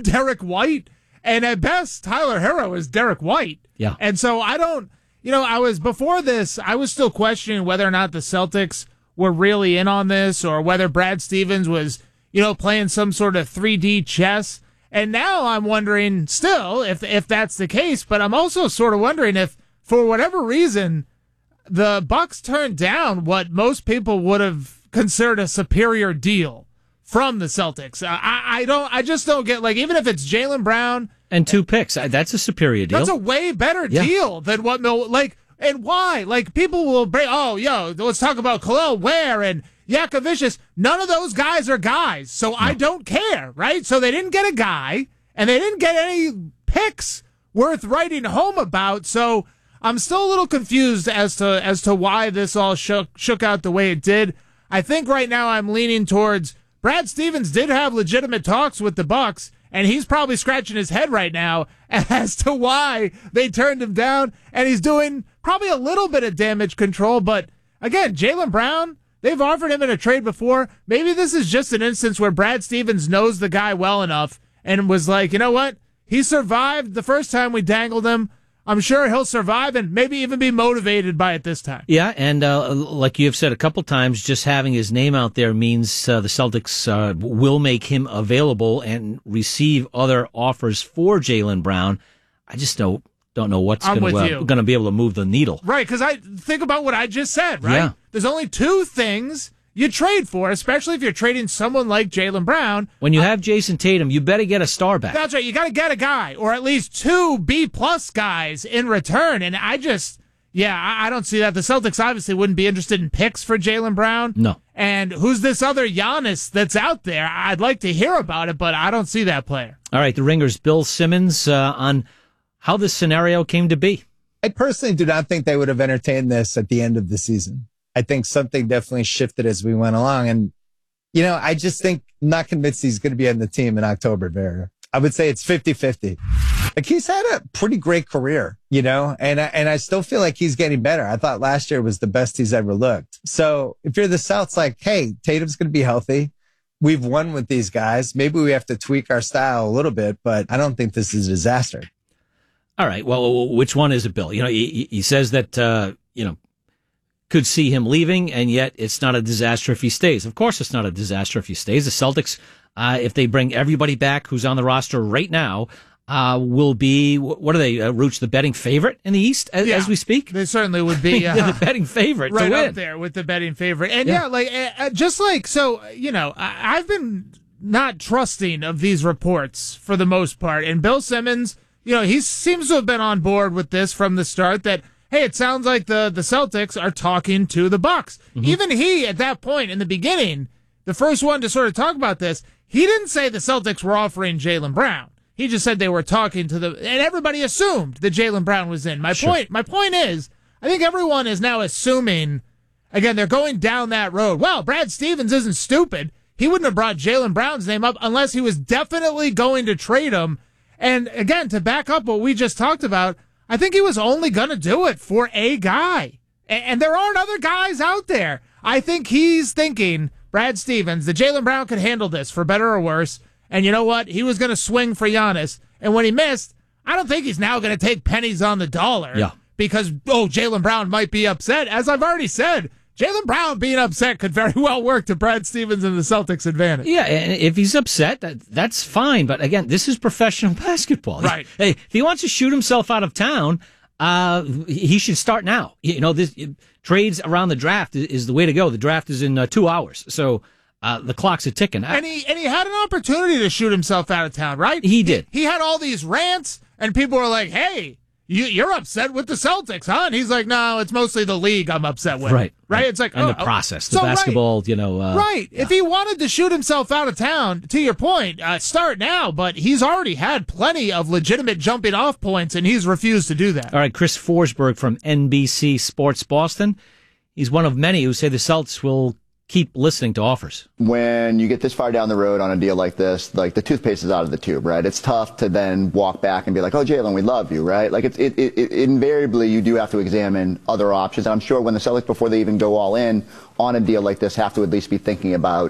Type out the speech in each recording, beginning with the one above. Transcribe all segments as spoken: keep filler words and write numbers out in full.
Derek White. And at best, Tyler Herro is Derek White. Yeah. And so I don't, you know, I was, before this, I was still questioning whether or not the Celtics were really in on this or whether Brad Stevens was, you know, playing some sort of three D chess. And now I'm wondering still if, if that's the case, but I'm also sort of wondering if, for whatever reason, the Bucks turned down what most people would have considered a superior deal from the Celtics. I, I don't, I just don't get, like, even if it's Jaylen Brown and two picks, that's a superior deal. That's a way better yeah. deal than what Mil, like, and why? Like, people will bring, oh, yo, let's talk about Khalil Ware and Jakovicius. None of those guys are guys, so no. I don't care, right? So they didn't get a guy, and they didn't get any picks worth writing home about. So I'm still a little confused as to as to why this all shook shook out the way it did. I think right now I'm leaning towards Brad Stevens did have legitimate talks with the Bucks, and he's probably scratching his head right now as to why they turned him down, and he's doing probably a little bit of damage control. But again, Jaylen Brown, they've offered him in a trade before. Maybe this is just an instance where Brad Stevens knows the guy well enough and was like, you know what? He survived the first time we dangled him. I'm sure he'll survive and maybe even be motivated by it this time. Yeah, and uh, like you've said a couple times, just having his name out there means uh, the Celtics uh, will make him available and receive other offers for Jaylen Brown. I just don't, don't know what's going uh, to be able to move the needle. Right, because I think about what I just said, right? Yeah. There's only two things you trade for, especially if you're trading someone like Jaylen Brown. When you uh, have Jason Tatum, you better get a star back. That's right. You got to get a guy, or at least two B-plus guys in return. And I just, yeah, I, I don't see that. The Celtics obviously wouldn't be interested in picks for Jaylen Brown. No. And who's this other Giannis that's out there? I'd like to hear about it, but I don't see that player. All right, the Ringer's Bill Simmons uh, on how this scenario came to be. I personally do not think they would have entertained this at the end of the season. I think something definitely shifted as we went along. And, you know, I just think, I'm not convinced he's going to be on the team in October, Vera. I would say it's fifty-fifty. Like, he's had a pretty great career, you know, and I, and I still feel like he's getting better. I thought last year was the best he's ever looked. So if you're the Celtics, like, hey, Tatum's going to be healthy. We've won with these guys. Maybe we have to tweak our style a little bit, but I don't think this is a disaster. All right. Well, which one is it, Bill? You know, he, he says that, uh, you know, could see him leaving, and yet it's not a disaster if he stays. Of course it's not a disaster if he stays. The Celtics, uh, if they bring everybody back who's on the roster right now, uh, will be, what are they, uh, Rooch, the betting favorite in the East as, yeah, as we speak? They certainly would be. Uh, the betting favorite right to win. Up there with the betting favorite. And yeah, yeah like, uh, just like, so, you know, I, I've been not trusting of these reports for the most part. And Bill Simmons, you know, he seems to have been on board with this from the start that, hey, it sounds like the, the Celtics are talking to the Bucks. Mm-hmm. Even he, at that point in the beginning, the first one to sort of talk about this, he didn't say the Celtics were offering Jaylen Brown. He just said they were talking to the, and everybody assumed that Jaylen Brown was in. My sure. point, my point is, I think everyone is now assuming, again, they're going down that road. Well, Brad Stevens isn't stupid. He wouldn't have brought Jaylen Brown's name up unless he was definitely going to trade him. And again, to back up what we just talked about, I think he was only going to do it for a guy. And there aren't other guys out there. I think he's thinking, Brad Stevens, that Jaylen Brown could handle this for better or worse. And you know what? He was going to swing for Giannis. And when he missed, I don't think he's now going to take pennies on the dollar. Yeah. Because, oh, Jaylen Brown might be upset. As I've already said, Jaylen Brown being upset could very well work to Brad Stevens and the Celtics' advantage. Yeah, and if he's upset, that, that's fine. But again, this is professional basketball. Right. Hey, if he wants to shoot himself out of town, uh, he should start now. You know, this trades around the draft is, is the way to go. The draft is in uh, two hours, so uh, the clock's a ticking. And he and he had an opportunity to shoot himself out of town, right? He did. He, he had all these rants, and people were like, "Hey, You, you're upset with the Celtics, huh?" And he's like, no, it's mostly the league I'm upset with. Right. Right? It's like, and oh, the process, the so basketball, right, you know. Uh, right. Yeah. If he wanted to shoot himself out of town, to your point, uh, start now, but he's already had plenty of legitimate jumping off points, and he's refused to do that. All right, Chris Forsberg from N B C Sports Boston. He's one of many who say the Celtics will keep listening to offers. When you get this far down the road on a deal like this, like the toothpaste is out of the tube, right? It's tough to then walk back and be like, oh, Jaylen, we love you, right? Like it's, it, it, it, invariably you do have to examine other options. And I'm sure when the Celtics, before they even go all in on a deal like this, have to at least be thinking about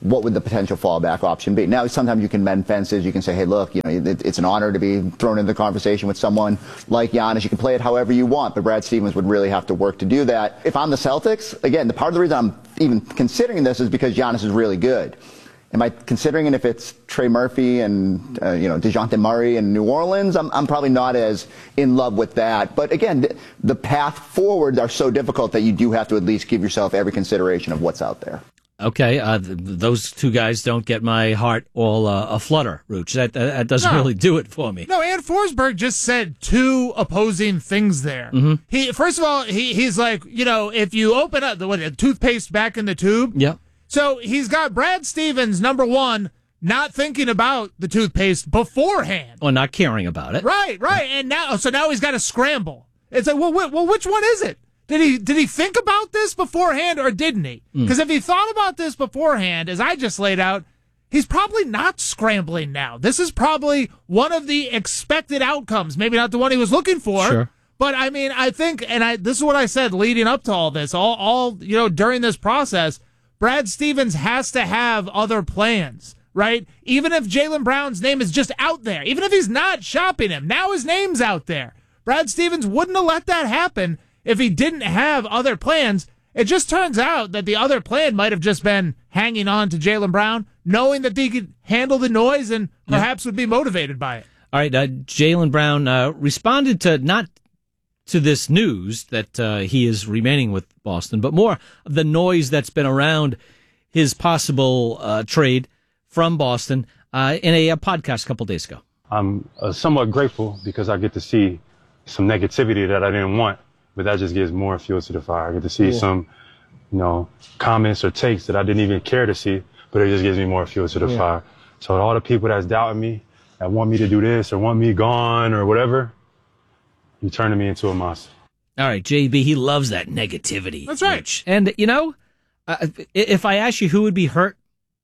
what would the potential fallback option be? Now, sometimes you can mend fences. You can say, hey, look, you know, it, it's an honor to be thrown into the conversation with someone like Giannis. You can play it however you want, but Brad Stevens would really have to work to do that. If I'm the Celtics, again, the part of the reason I'm even considering this is because Giannis is really good. Am I considering it if it's Trey Murphy and, uh, you know, DeJounte Murray in New Orleans? I'm, I'm probably not as in love with that. But again, the, the path forward are so difficult that you do have to at least give yourself every consideration of what's out there. Okay, uh, th- those two guys don't get my heart all uh, aflutter, Rooch. That, that, that doesn't no. really do it for me. No, and Forsberg just said two opposing things there. Mm-hmm. He First of all, he he's like, you know, if you open up the, what, the toothpaste back in the tube. Yeah. So he's got Brad Stevens, number one, not thinking about the toothpaste beforehand. Or not caring about it. Right, right. And now, so now he's got to scramble. It's like, well, well, which one is it? Did he did he think about this beforehand or didn't he? Because mm. if he thought about this beforehand, as I just laid out, he's probably not scrambling now. This is probably one of the expected outcomes. Maybe not the one he was looking for. Sure. But I mean, I think, and I this is what I said leading up to all this, all all you know, during this process. Brad Stevens has to have other plans, right? Even if Jaylen Brown's name is just out there, even if he's not shopping him, now his name's out there. Brad Stevens wouldn't have let that happen if he didn't have other plans. It just turns out that the other plan might have just been hanging on to Jaylen Brown, knowing that he could handle the noise and perhaps yeah. would be motivated by it. All right, uh, Jaylen Brown uh, responded to not to this news that uh, he is remaining with Boston, but more of the noise that's been around his possible uh, trade from Boston uh, in a, a podcast a couple days ago. I'm uh, somewhat grateful because I get to see some negativity that I didn't want, but that just gives more fuel to the fire. I get to see yeah. some, you know, comments or takes that I didn't even care to see, but it just gives me more fuel to the yeah. fire. So all the people that's doubting me, that want me to do this or want me gone or whatever, you turning me into a monster. All right, J B, he loves that negativity. That's right. Rich. And, you know, uh, if I ask you who would be hurt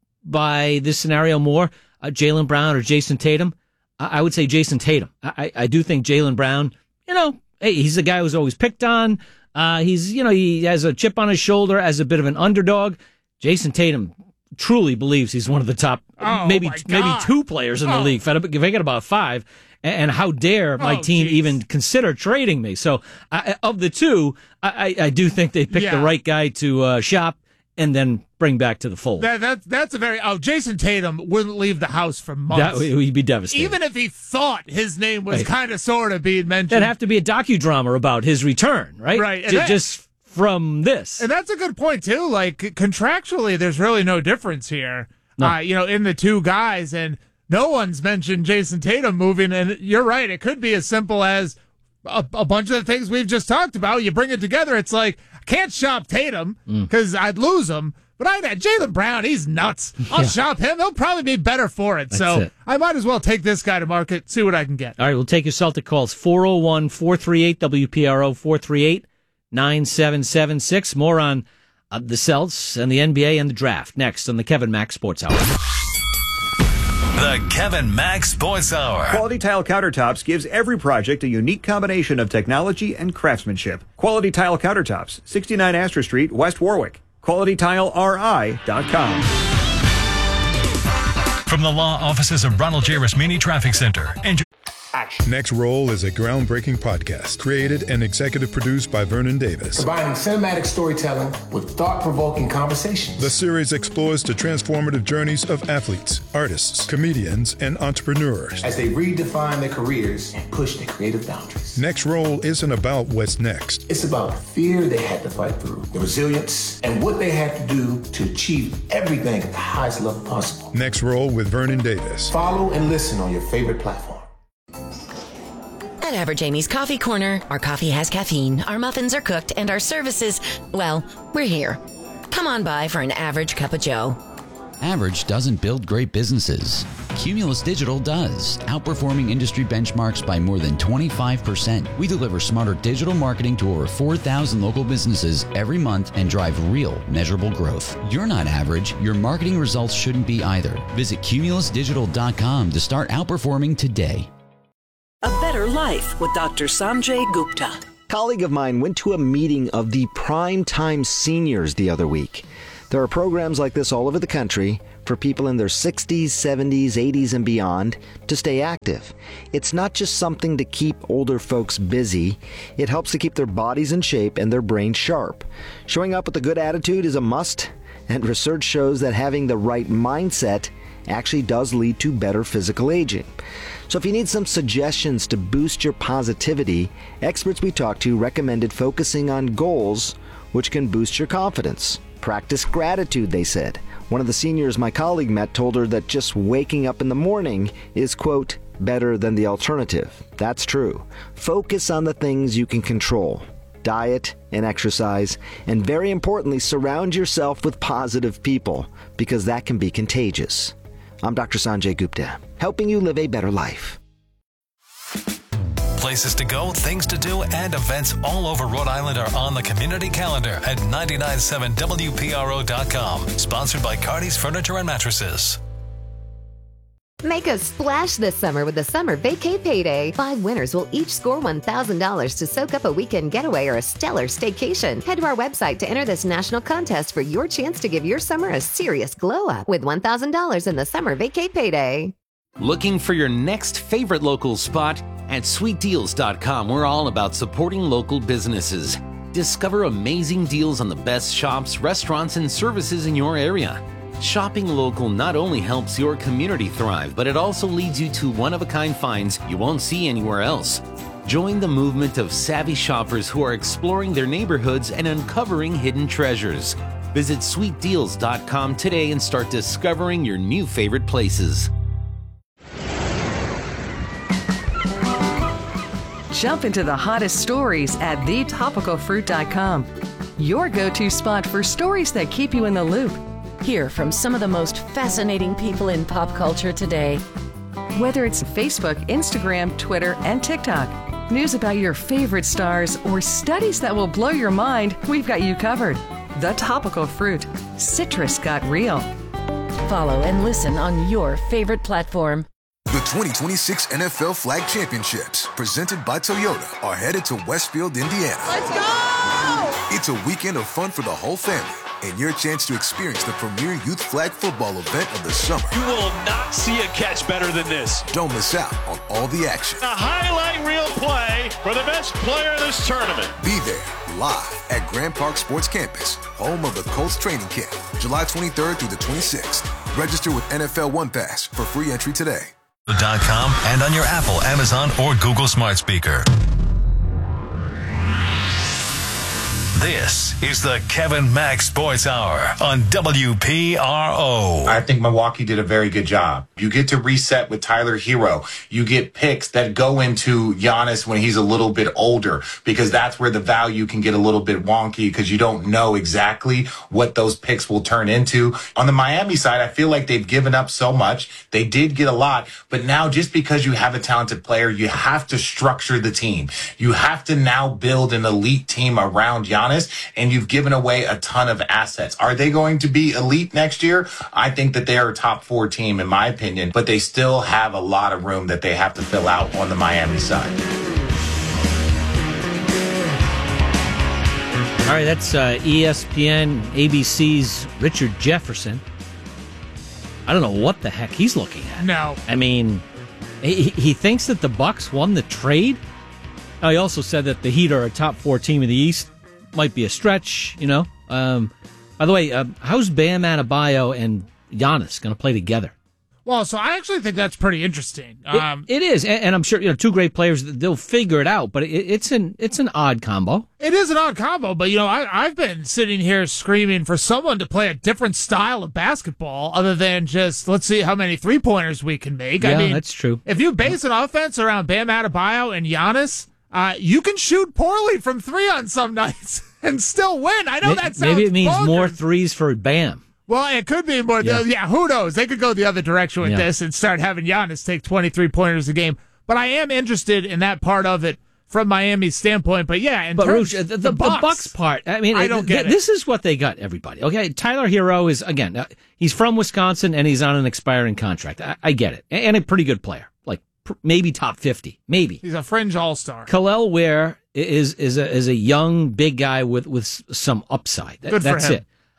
by this scenario more, uh, Jaylen Brown or Jason Tatum, I, I would say Jason Tatum. I, I do think Jaylen Brown, you know, hey, he's the guy who's always picked on. Uh, he's, you know, he has a chip on his shoulder as a bit of an underdog. Jason Tatum truly believes he's one of the top, oh, maybe maybe two players in the oh. league. If I get about five. And how dare my oh, team geez. even consider trading me? So, I, of the two, I, I do think they picked yeah. the right guy to uh, shop and then bring back to the fold. That, that that's a very oh Jason Tatum wouldn't leave the house for months. That would be devastating. Even if he thought his name was right. kind of sort of being mentioned. There'd have to be a docudrama about his return, right? Right. J- that, just from this. And that's a good point too. Like contractually, there's really no difference here. No. Uh, you know, in the two guys, and no one's mentioned Jason Tatum moving. And you're right; it could be as simple as a, a bunch of the things we've just talked about. You bring it together, it's like I can't shop Tatum because mm. I'd lose him. But I Jaylen Brown, he's nuts. I'll yeah. shop him. He'll probably be better for it. That's so it. I might as well take this guy to market, see what I can get. All right, we'll take your Celtic calls. four oh one, four three eight, W P R O, four three eight, nine seven seven six. More on uh, the Celts and the N B A and the draft next on the Kevin Mack Sports Hour. The Kevin Mack Sports Hour. Quality Tile Countertops gives every project a unique combination of technology and craftsmanship. Quality Tile Countertops, sixty-nine Astor Street, West Warwick. Quality Tile R I dot com. From the law offices of Ronald J. Rasmini Traffic Center. And Action. Next Roll is a groundbreaking podcast created and executive produced by Vernon Davis. Combining cinematic storytelling with thought-provoking conversations. The series explores the transformative journeys of athletes, artists, comedians, and entrepreneurs as they redefine their careers and push their creative boundaries. Next Roll isn't about what's next. It's about the fear they had to fight through, the resilience, and what they had to do to achieve everything at the highest level possible. Next Roll with Vernon Davis. Follow and listen on your favorite platform. At Average Amy's Coffee Corner, our coffee has caffeine, our muffins are cooked, and our services, well, we're here. Come on by for an average cup of joe. Average doesn't build great businesses. Cumulus Digital does, outperforming industry benchmarks by more than twenty-five percent. We deliver smarter digital marketing to over four thousand local businesses every month and drive real, measurable growth. You're not average. Your marketing results shouldn't be either. Visit cumulus digital dot com to start outperforming today. A Better Life with Doctor Sanjay Gupta. A colleague of mine went to a meeting of the Prime Time Seniors the other week. There are programs like this all over the country for people in their sixties, seventies, eighties, and beyond to stay active. It's not just something to keep older folks busy. It helps to keep their bodies in shape and their brains sharp. Showing up with a good attitude is a must, and research shows that having the right mindset actually does lead to better physical aging. So if you need some suggestions to boost your positivity, experts we talked to recommended focusing on goals which can boost your confidence. Practice gratitude, they said. One of the seniors my colleague met told her that just waking up in the morning is, quote, better than the alternative. That's true. Focus on the things you can control. Diet and exercise, and very importantly, surround yourself with positive people, because that can be contagious. I'm Doctor Sanjay Gupta, helping you live a better life. Places to go, things to do, and events all over Rhode Island are on the community calendar at nine nine seven W P R O dot com. Sponsored by Cardi's Furniture and Mattresses. Make a splash this summer with the Summer Vacay Payday. Five winners will each score one thousand dollars to soak up a weekend getaway or a stellar staycation. Head to our website to enter this national contest for your chance to give your summer a serious glow-up with one thousand dollars in the Summer Vacay Payday. Looking for your next favorite local spot? At sweet deals dot com, we're all about supporting local businesses. Discover amazing deals on the best shops, restaurants, and services in your area. Shopping local not only helps your community thrive, but it also leads you to one-of-a-kind finds you won't see anywhere else. Join the movement of savvy shoppers who are exploring their neighborhoods and uncovering hidden treasures. Visit sweet deals dot com today and start discovering your new favorite places. Jump into the hottest stories at the topical fruit dot com. Your go-to spot for stories that keep you in the loop. Hear from some of the most fascinating people in pop culture today. Whether it's Facebook, Instagram, Twitter, and TikTok, news about your favorite stars, or studies that will blow your mind, we've got you covered. The Topical Fruit. Citrus got real. Follow and listen on your favorite platform. The twenty twenty-six N F L Flag Championships, presented by Toyota, are headed to Westfield, Indiana. Let's go! It's a weekend of fun for the whole family, and your chance to experience the premier youth flag football event of the summer. You will not see a catch better than this. Don't miss out on all the action. A highlight reel play for the best player of this tournament. Be there, live at Grand Park Sports Campus, home of the Colts training camp, July twenty-third through the twenty-sixth. Register with N F L One Pass for free entry today. Dot com and on your Apple, Amazon, or Google smart speaker. This is the Kevin Mack Sports Hour on W P R O. I think Milwaukee did a very good job. You get to reset with Tyler Hero. You get picks that go into Giannis when he's a little bit older, because that's where the value can get a little bit wonky, because you don't know exactly what those picks will turn into. On the Miami side, I feel like they've given up so much. They did get a lot, but now just because you have a talented player, you have to structure the team. You have to now build an elite team around Giannis. And you've given away a ton of assets. Are they going to be elite next year? I think that they are a top four team, in my opinion, but they still have a lot of room that they have to fill out on the Miami side. All right, that's uh, E S P N, A B C's Richard Jefferson. I don't know what the heck he's looking at. No. I mean, he, he thinks that the Bucks won the trade. Oh, he also said that the Heat are a top four team in the East. Might be a stretch, you know. Um, by the way, uh, how's Bam Adebayo and Giannis going to play together? Well, so I actually think that's pretty interesting. Um, it, it is, and, and I'm sure you know two great players. They'll figure it out, but it, it's an it's an odd combo. It is an odd combo, but you know I, I've been sitting here screaming for someone to play a different style of basketball other than just let's see how many three pointers we can make. Yeah, I mean, that's true. If you base an offense around Bam Adebayo and Giannis, uh, you can shoot poorly from three on some nights and still win. I know maybe, that sounds maybe it means bonkers. more threes for Bam. Well, it could be more. Yeah. yeah, who knows? They could go the other direction with yeah. this and start having Giannis take twenty-three pointers a game. But I am interested in that part of it from Miami's standpoint. But yeah, in but terms, Rouge, the, the, the Bucks, Bucks part. I mean, I don't th- get it. This is what they got. Everybody, okay. Tyler Hero is again. Uh, he's from Wisconsin and he's on an expiring contract. I, I get it, and, and a pretty good player, like pr- maybe top fifty, maybe. He's a fringe all-star. Kel'el Ware is is a is a young big guy with with some upside. That, Good for that's him. it.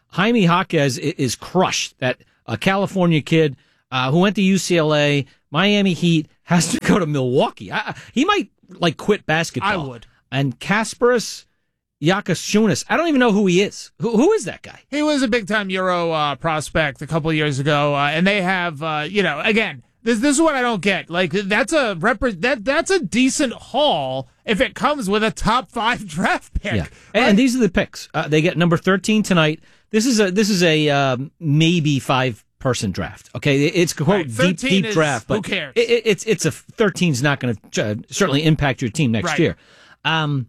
Jaime Jaquez is crushed. That a California kid uh, who went to U C L A, Miami Heat, has to go to Milwaukee. I, he might like quit basketball. I would. And Kasparas Yakashunas, I don't even know who he is. Who, who is that guy? He was a big-time Euro uh, prospect a couple of years ago, uh, and they have, uh, you know, again, this this is what I don't get. Like that's a repre- that that's a decent haul if it comes with a top five draft pick. Yeah. And, and these are the picks. Uh, they get number thirteen tonight. This is a this is a um, maybe five person draft. Okay, it's quote right. deep deep is, draft, but who cares? It, it, it's it's a thirteen's not going to uh, certainly impact your team next right. year. Um,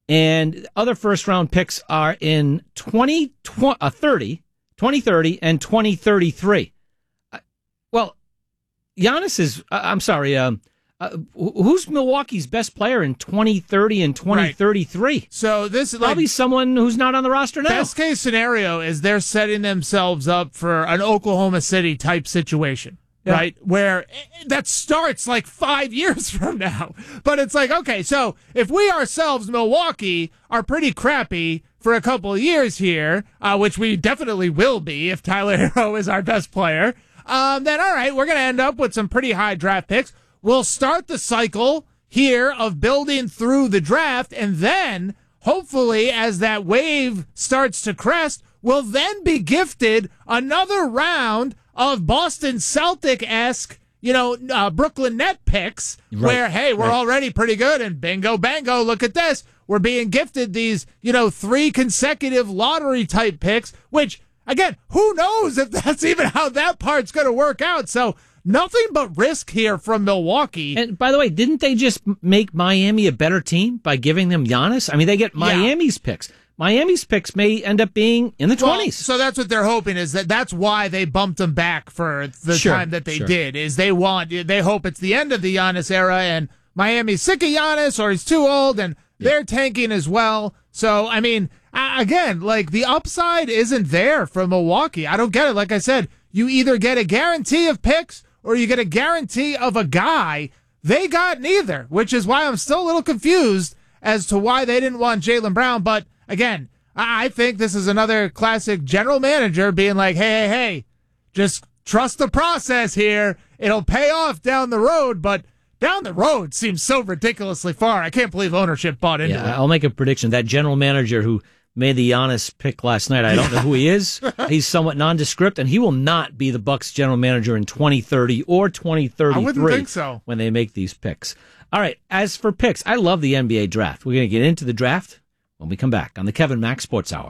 and other first round picks are in twenty, twenty, uh, thirty, twenty thirty, and twenty thirty-three. Uh, well, Giannis is. Uh, I'm sorry. Um, uh, who's Milwaukee's best player in twenty thirty and twenty thirty-three? Right. So this is probably like, someone who's not on the roster now. Best case scenario is they're setting themselves up for an Oklahoma City type situation. Yeah. Right, where that starts like five years from now. But it's like, okay, so if we ourselves, Milwaukee, are pretty crappy for a couple of years here, uh, which we definitely will be if Tyler Hero is our best player, um, then all right, we're going to end up with some pretty high draft picks. We'll start the cycle here of building through the draft, and then hopefully as that wave starts to crest, we'll then be gifted another round of Boston Celtic-esque, you know, uh, Brooklyn Net picks, right. where, hey, we're right. already pretty good, and bingo, bango, look at this. We're being gifted these, you know, three consecutive lottery-type picks, which, again, who knows if that's even how that part's going to work out. So nothing but risk here from Milwaukee. And by the way, didn't they just make Miami a better team by giving them Giannis? I mean, they get Miami's yeah. picks. Miami's picks may end up being in the twenties. Well, so that's what they're hoping is that that's why they bumped them back for the sure, time that they sure. did. Is they want they hope it's the end of the Giannis era and Miami's sick of Giannis or he's too old and yeah. they're tanking as well. So I mean, again, like the upside isn't there for Milwaukee. I don't get it. Like I said, you either get a guarantee of picks or you get a guarantee of a guy. They got neither, which is why I'm still a little confused as to why they didn't want Jaylen Brown, but. Again, I think this is another classic general manager being like, hey, hey, hey, just trust the process here. It'll pay off down the road, but down the road seems so ridiculously far. I can't believe ownership bought into yeah, it. I'll make a prediction. That general manager who made the Giannis pick last night, I don't know who he is. He's somewhat nondescript, and he will not be the Bucks general manager in twenty thirty or twenty thirty-three. I wouldn't think so. When they make these picks. All right, as for picks, I love the N B A draft. We're going to get into the draft when we come back on the Kevin Mack Sports Hour.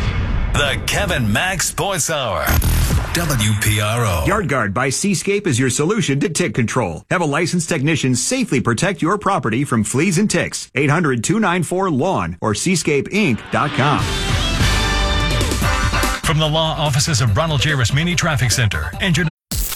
The Kevin Mack Sports Hour. W P R O. Yard Guard by Seascape is your solution to tick control. Have a licensed technician safely protect your property from fleas and ticks. eight hundred, two nine four, lawn or seascape inc dot com. From the law offices of Ronald J. Rasmini Traffic Center. Engineer.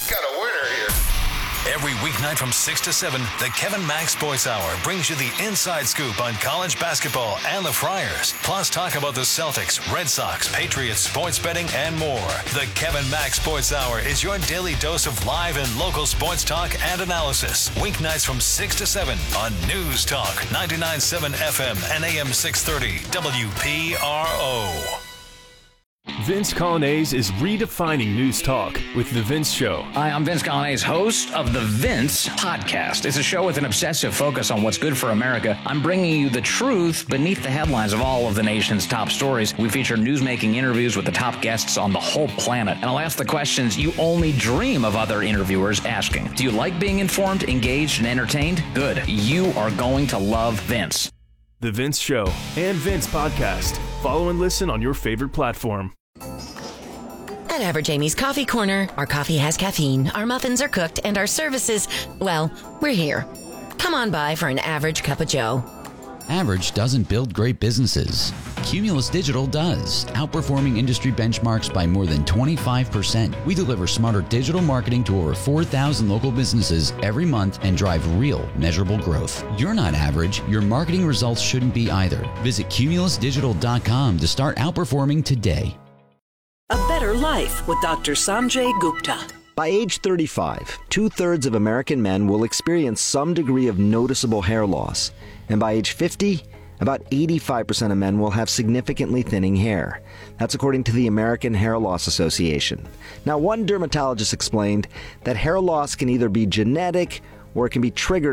Every weeknight from six to seven, the Kevin Mack Sports Hour brings you the inside scoop on college basketball and the Friars. Plus talk about the Celtics, Red Sox, Patriots, sports betting, and more. The Kevin Mack Sports Hour is your daily dose of live and local sports talk and analysis. Weeknights from six to seven on News Talk, ninety-nine point seven F M and A M six thirty, W P R O. Vince Coglianese is redefining news talk with The Vince Show. Hi, I'm Vince Coglianese, host of The Vince Podcast. It's a show with an obsessive focus on what's good for America. I'm bringing you the truth beneath the headlines of all of the nation's top stories. We feature newsmaking interviews with the top guests on the whole planet. And I'll ask the questions you only dream of other interviewers asking. Do you like being informed, engaged, and entertained? Good. You are going to love Vince. The Vince Show and Vince Podcast. Follow and listen on your favorite platform. At Average Amy's Coffee Corner, our coffee has caffeine, our muffins are cooked, and our services, well, we're here. Come on by for an average cup of joe. Average doesn't build great businesses. Cumulus Digital does, outperforming industry benchmarks by more than twenty-five percent. We deliver smarter digital marketing to over four thousand local businesses every month and drive real, measurable growth. You're not average. Your marketing results shouldn't be either. Visit cumulus digital dot com to start outperforming today. A Better Life with Doctor Sanjay Gupta. By age thirty-five, two-thirds of American men will experience some degree of noticeable hair loss. And by age fifty, About eighty-five percent of men will have significantly thinning hair. That's according to the American Hair Loss Association. Now, one dermatologist explained that hair loss can either be genetic or it can be triggered